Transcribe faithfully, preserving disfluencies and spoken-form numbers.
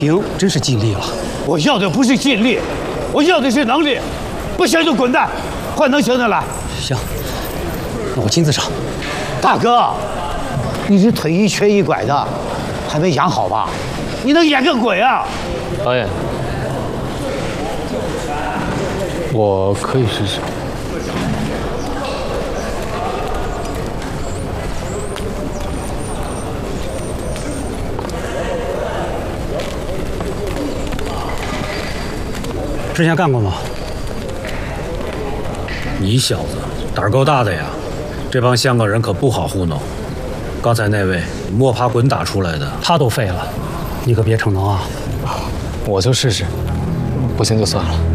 行，真是尽力了。 我要的不是尽力，我要的是能力。不行就滚蛋，换能行的来。 行，那我亲自上。 大哥，你这腿一瘸一拐的，还没养好吧？你能演个鬼啊！ 导演，我可以试试。 之前干过吗？ 你小子胆儿够大的呀！这帮香港人可不好糊弄。刚才那位摸爬滚打出来的， 他都废了，你可别逞能啊！ 我就试试，不行就算了。